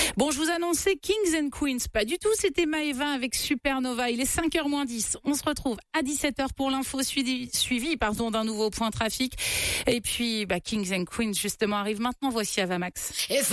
Bon, je vous annonçais Kings and Queens. Pas du tout, c'était Maëva avec Supernova. Il est 5h moins 10. On se retrouve à 17h pour l'info suivi d'un nouveau point trafic. Et puis, Kings and Queens, justement, arrive maintenant. Voici Avamax.